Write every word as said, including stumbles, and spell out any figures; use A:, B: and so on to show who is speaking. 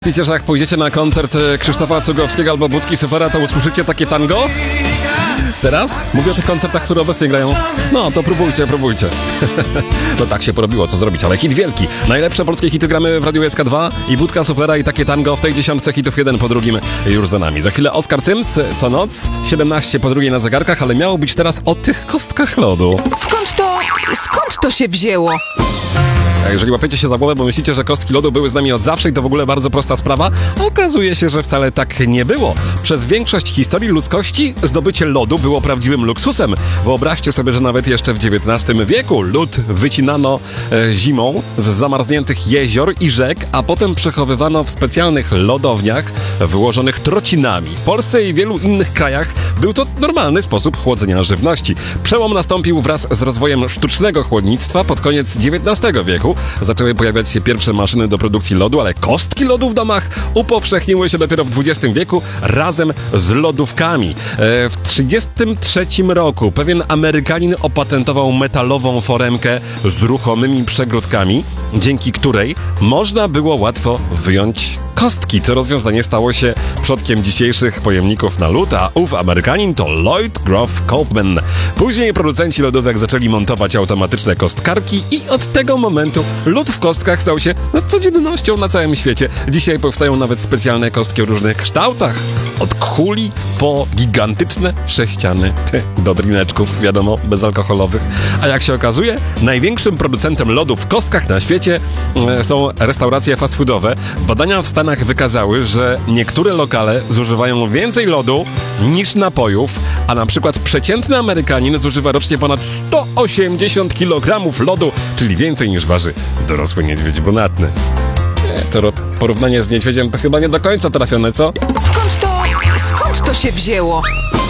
A: Wiecie, że jak pójdziecie na koncert Krzysztofa Cugowskiego albo Budki Sufera, to usłyszycie takie tango? Teraz? Mówię o tych koncertach, które obecnie grają. No, to próbujcie, próbujcie. No tak się porobiło, co zrobić, ale hit wielki. Najlepsze polskie hity gramy w Radiu S K dwa i Budka Suflera i takie tango w tej dziesiątce hitów jeden po drugim już za nami. Za chwilę Oskar Cyms, co noc, siedemnaście po drugiej na zegarkach, ale miało być teraz o tych kostkach lodu.
B: Skąd to, skąd to się wzięło?
A: A jeżeli łapiecie się za głowę, bo myślicie, że kostki lodu były z nami od zawsze i to w ogóle bardzo prosta sprawa, okazuje się, że wcale tak nie było. Przez większość historii ludzkości zdobycie lodu było prawdziwym luksusem. Wyobraźcie sobie, że nawet jeszcze w dziewiętnastym wieku lód wycinano e, zimą z zamarzniętych jezior i rzek, a potem przechowywano w specjalnych lodowniach wyłożonych trocinami. W Polsce i wielu innych krajach był to normalny sposób chłodzenia żywności. Przełom nastąpił wraz z rozwojem sztucznego chłodnictwa pod koniec dziewiętnastego wieku. Zaczęły pojawiać się pierwsze maszyny do produkcji lodu, ale kostki lodu w domach upowszechniły się dopiero w dwudziestym wieku razem z lodówkami. E, w trzydziestym trzecim roku pewien Amerykanin opatentował metalową foremkę z ruchomymi przegródkami, dzięki której można było łatwo wyjąć kostki. To rozwiązanie stało się przodkiem dzisiejszych pojemników na lód, a ów Amerykanin to Lloyd Groff Kaufman. Później producenci lodówek zaczęli montować automatyczne kostkarki i od tego momentu lód w kostkach stał się no, codziennością na całym świecie. Dzisiaj powstają nawet specjalne kostki o różnych kształtach. Od kuli po gigantyczne sześciany do drineczków, wiadomo, bezalkoholowych. A jak się okazuje, największym producentem lodu w kostkach na świecie e, są restauracje fast foodowe. Badania w Stanach wykazały, że niektóre lokale zużywają więcej lodu niż napojów, a na przykład przeciętny Amerykanin zużywa rocznie ponad sto osiemdziesiąt kilogramów lodu, czyli więcej niż waży dorosły niedźwiedź brunatny. Nie, to porównanie z niedźwiedziem to chyba nie do końca trafione, co?
B: Skąd to, skąd to się wzięło?